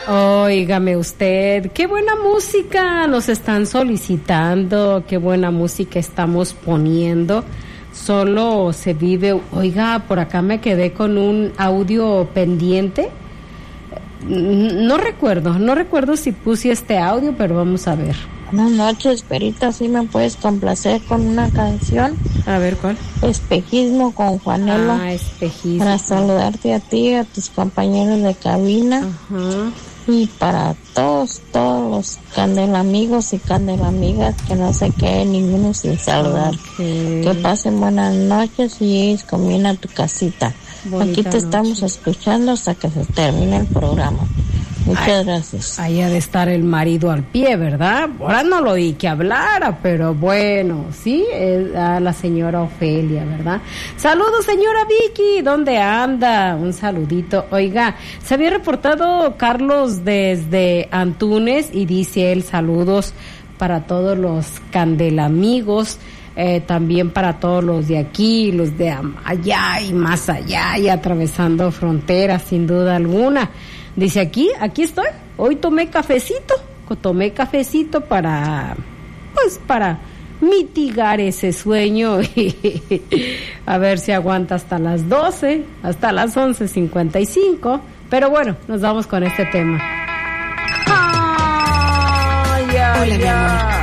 Óigame usted, qué buena música nos están solicitando, qué buena música estamos poniendo. Solo se vive, oiga, por acá me quedé con un audio pendiente. No recuerdo si puse este audio, pero vamos a ver. Buenas noches, Perita, ¿sí me puedes complacer con una canción? A ver, ¿cuál? Espejismo con Juanelo. Espejismo. Para saludarte a ti, a tus compañeros de cabina. Ajá. Y para todos los candelamigos y candelamigas que no se quede ninguno sin saludar. Okay. Que pasen buenas noches y comiendo a tu casita. Bonita Aquí te noche. estamos escuchando hasta que se termine el programa. Muchas gracias. Ahí ha de estar el marido al pie, ¿verdad? Ahora no lo oí que hablara, pero bueno, sí, a la señora Ofelia, ¿verdad? Saludos, señora Vicky, ¿dónde anda? Un saludito. Oiga, se había reportado Carlos desde Antunes y dice él saludos para todos los candelamigos, también para todos los de aquí, los de allá y más allá y atravesando fronteras, sin duda alguna. Dice aquí estoy, hoy tomé cafecito para mitigar ese sueño y a ver si aguanta hasta las 12, hasta las 11:55, pero bueno, nos vamos con este tema. Ay, ay, Hola, mi amor.